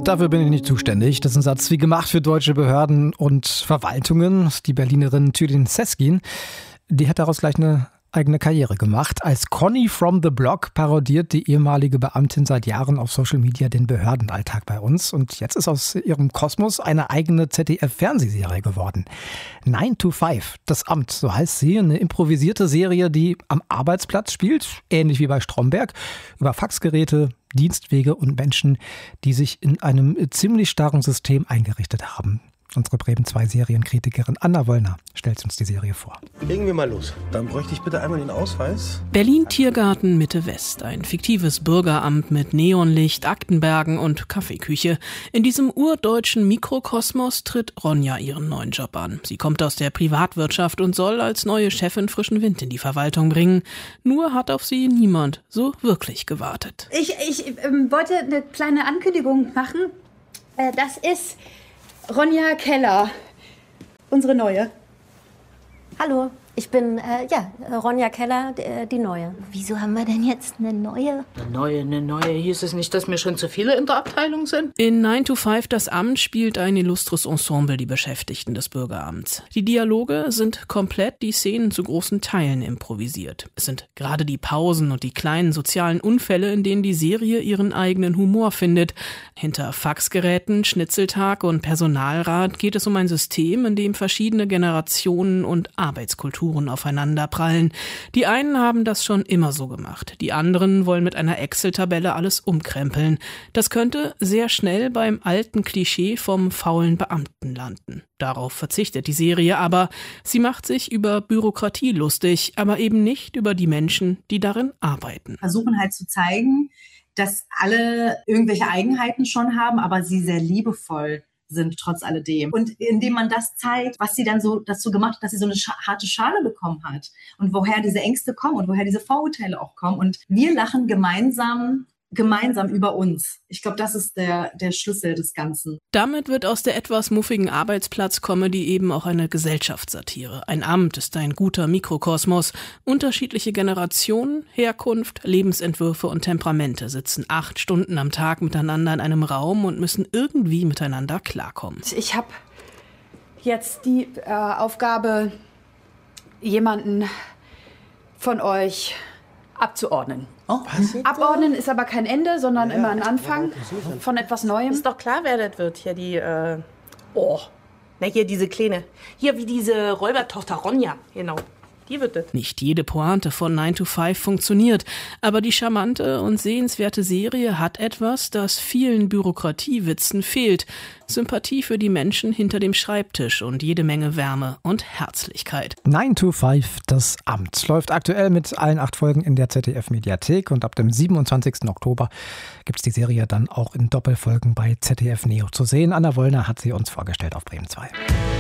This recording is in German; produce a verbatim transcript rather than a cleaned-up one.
Dafür bin ich nicht zuständig. Das ist ein Satz wie gemacht für deutsche Behörden und Verwaltungen. Die Berlinerin Tülin Seskin, die hat daraus gleich eine eigene Karriere gemacht. Als Conny from the Block parodiert die ehemalige Beamtin seit Jahren auf Social Media den Behördenalltag bei uns. Und jetzt ist aus ihrem Kosmos eine eigene Z D F-Fernsehserie geworden. nine to five, das Amt, so heißt sie. Eine improvisierte Serie, die am Arbeitsplatz spielt, ähnlich wie bei Stromberg, über Faxgeräte, Dienstwege und Menschen, die sich in einem ziemlich starren System eingerichtet haben. Unsere Bremen zwei Serienkritikerin Anna Wollner stellt uns die Serie vor. Legen wir mal los. Dann bräuchte ich bitte einmal den Ausweis. Berlin Tiergarten Mitte West. Ein fiktives Bürgeramt mit Neonlicht, Aktenbergen und Kaffeeküche. In diesem urdeutschen Mikrokosmos tritt Ronja ihren neuen Job an. Sie kommt aus der Privatwirtschaft und soll als neue Chefin frischen Wind in die Verwaltung bringen. Nur hat auf sie niemand so wirklich gewartet. Ich, ich ähm, wollte eine kleine Ankündigung machen. Äh, das ist Ronja Keller, unsere Neue. Hallo, ich bin, äh, ja, Ronja Keller, die, die Neue. Wieso haben wir denn jetzt eine Neue? Eine Neue, eine Neue. Hieß es nicht, dass mir schon zu viele in der Abteilung sind? In nine to five, das Amt, spielt ein illustres Ensemble die Beschäftigten des Bürgeramts. Die Dialoge sind komplett, die Szenen zu großen Teilen improvisiert. Es sind gerade die Pausen und die kleinen sozialen Unfälle, in denen die Serie ihren eigenen Humor findet. Hinter Faxgeräten, Schnitzeltag und Personalrat geht es um ein System, in dem verschiedene Generationen und Arbeitskulturen aufeinanderprallen. Die einen haben das schon immer so gemacht, die anderen wollen mit einer Excel-Tabelle alles umkrempeln. Das könnte sehr schnell beim alten Klischee vom faulen Beamten landen. Darauf verzichtet die Serie aber. Sie macht sich über Bürokratie lustig, aber eben nicht über die Menschen, die darin arbeiten. Versuchen halt zu zeigen, dass alle irgendwelche Eigenheiten schon haben, aber sie sehr liebevoll sind trotz alledem. Und indem man das zeigt, was sie dann so dazu gemacht hat, dass sie so eine scha- harte Schale bekommen hat und woher diese Ängste kommen und woher diese Vorurteile auch kommen. Und wir lachen gemeinsam gemeinsam über uns. Ich glaube, das ist der, der Schlüssel des Ganzen. Damit wird aus der etwas muffigen Arbeitsplatz-Comedy eben auch eine Gesellschaftssatire. Ein Amt ist ein guter Mikrokosmos. Unterschiedliche Generationen, Herkunft, Lebensentwürfe und Temperamente sitzen acht Stunden am Tag miteinander in einem Raum und müssen irgendwie miteinander klarkommen. Ich habe jetzt die äh, Aufgabe, jemanden von euch abzuordnen. Oh, was? Abordnen ist aber kein Ende, sondern ja, immer ein Anfang von etwas Neuem. Ist doch klar, wer das wird. Hier die, äh, oh, na hier diese Kleine. Hier wie diese Räubertochter Ronja, genau. Die wird das. Nicht jede Pointe von nine to five funktioniert, aber die charmante und sehenswerte Serie hat etwas, das vielen Bürokratiewitzen fehlt. Sympathie für die Menschen hinter dem Schreibtisch und jede Menge Wärme und Herzlichkeit. nine to five, das Amt, läuft aktuell mit allen acht Folgen in der Z D F-Mediathek und ab dem siebenundzwanzigsten Oktober gibt es die Serie dann auch in Doppelfolgen bei Z D F Neo zu sehen. Anna Wollner hat sie uns vorgestellt auf Bremen zwei.